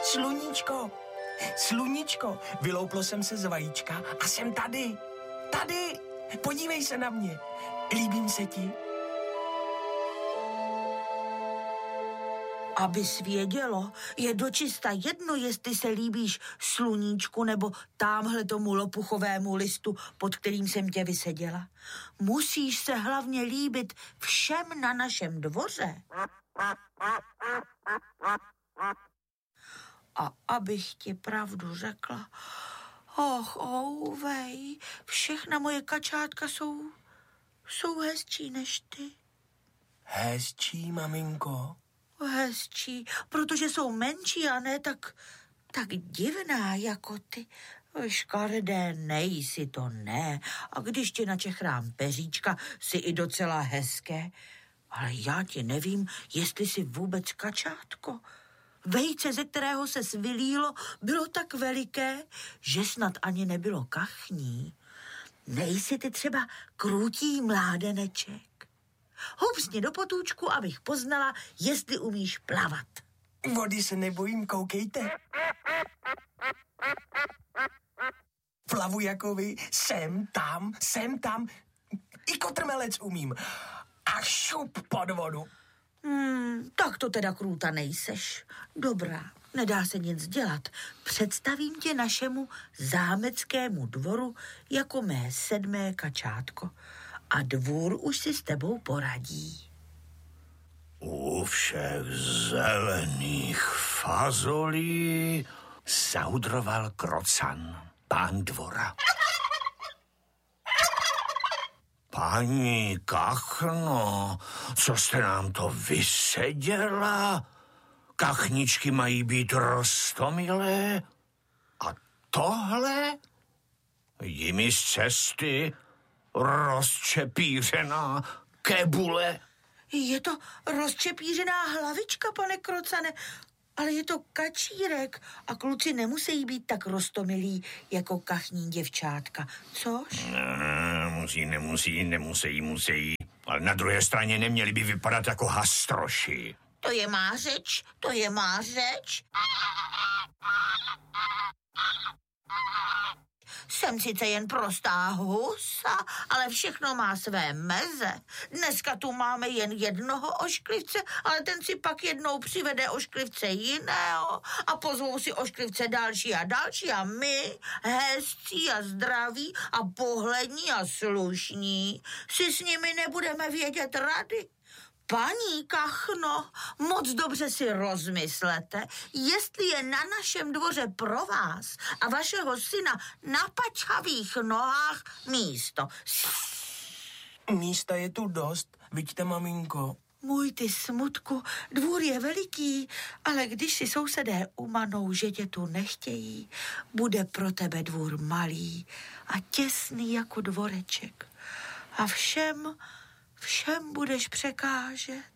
Sluníčko, sluníčko, vylouplo jsem se z vajíčka a jsem tady. Tady, podívej se na mě. Líbím se ti? Abys vědělo, je dočista jedno, jestli se líbíš sluníčku nebo támhle tomu lopuchovému listu, pod kterým jsem tě vyseděla. Musíš se hlavně líbit všem na našem dvoře. A abych ti pravdu řekla, ouvej, všechna moje kačátka jsou hezčí než ty. Hezčí, maminko? Hezčí, protože jsou menší a ne tak divná jako ty. Škaredé nejsi, to ne. A když ti načechrám peříčka, jsi i docela hezké. Ale já ti nevím, jestli jsi vůbec kačátko. Vejce, ze kterého se svylílo, bylo tak veliké, že snad ani nebylo kachní. Nejsi ty třeba krůtí mládeneček? Hupsni do potůčku, abych poznala, jestli umíš plavat. Vody se nebojím, koukejte. Plavu jako vy, sem tam. I kotrmelec umím. A šup pod vodu. Tak to teda krůta nejseš. Dobrá, nedá se nic dělat. Představím tě našemu zámeckému dvoru jako mé 7. kačátko. A dvůr už si s tebou poradí. U všech zelených fazolí zahudroval krocan, pán dvora. Paní Kachno, co jste nám to vyseděla? Kachničky mají být roztomilé? A tohle? Jdi mi z cesty, rozčepířená kebule. Je to rozčepířená hlavička, pane krocane, ale je to kačírek a kluci nemusí být tak roztomilí jako kachní děvčátka, což? Nemusí. Ale na druhé straně neměli by vypadat jako hastroši. To je má řeč. Jsem sice jen prostá husa, ale všechno má své meze. Dneska tu máme jen jednoho ošklivce, ale ten si pak jednou přivede ošklivce jiného a pozvou si ošklivce další a my, hezcí a zdraví a pohlední a slušní, si s nimi nebudeme vědět rady. Paní Kachno, moc dobře si rozmyslete, jestli je na našem dvoře pro vás a vašeho syna na pačhavých nohách místo. Místa je tu dost, vidíte, maminko. Můj ty smutku, dvůr je veliký, ale když si sousedé umanou, že tě tu nechtějí, bude pro tebe dvůr malý a těsný jako dvoreček. A všem budeš překážet.